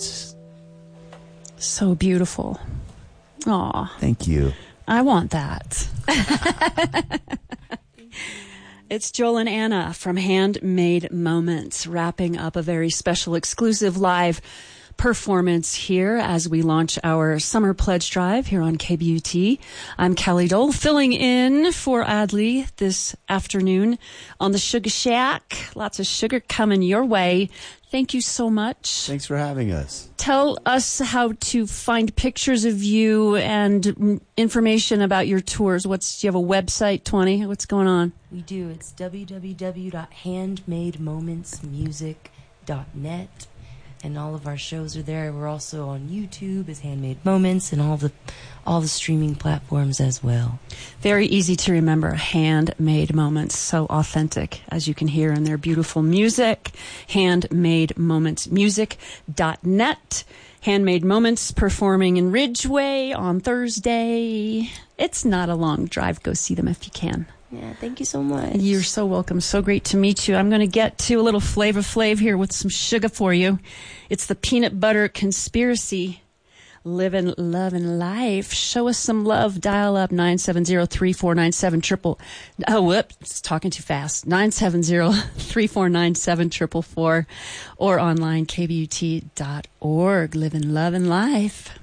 Moments. So beautiful. Aw. Thank you. I want that. It's Joel and Anna from Handmade Moments, wrapping up a very special exclusive live performance here as we launch our summer pledge drive here on KBUT. I'm Kelly Dole, filling in for Adley this afternoon on the Sugar Shack. Lots of sugar coming your way. Thank you so much. Thanks for having us. Tell us how to find pictures of you and information about your tours. Do you have a website, 20? What's going on? We do. It's www.handmademomentsmusic.net. And all of our shows are there. We're also on YouTube as Handmade Moments and all the streaming platforms as well. Very easy to remember. Handmade Moments. So authentic, as you can hear in their beautiful music. Handmademomentsmusic.net. Handmade Moments performing in Ridgeway on Thursday. It's not a long drive. Go see them if you can. Yeah, thank you so much. You're so welcome. So great to meet you. I'm going to get to a little Flavor Flav here with some sugar for you. It's the Peanut Butter Conspiracy. Living, loving life. Show us some love. Dial up 970-3497-triple. Oh, whoops. Talking too fast. 970-3497-444 or online kbut.org. Living, loving life.